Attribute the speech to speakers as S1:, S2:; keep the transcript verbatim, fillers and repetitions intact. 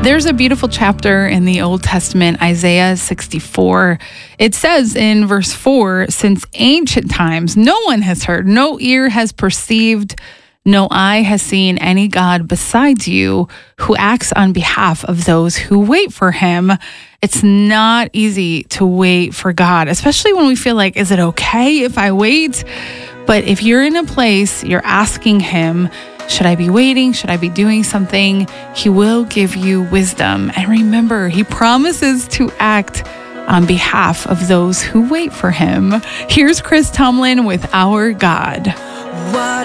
S1: There's a beautiful chapter in the Old Testament, Isaiah sixty-four. It says in verse four, since ancient times, no one has heard, no ear has perceived, no eye has seen any God besides you who acts on behalf of those who wait for him. It's not easy to wait for God, especially when we feel like, is it okay if I wait? But if you're in a place, you're asking him, should I be waiting? Should I be doing something? He will give you wisdom. And remember, he promises to act on behalf of those who wait for him. Here's Chris Tomlin with Our God.
S2: What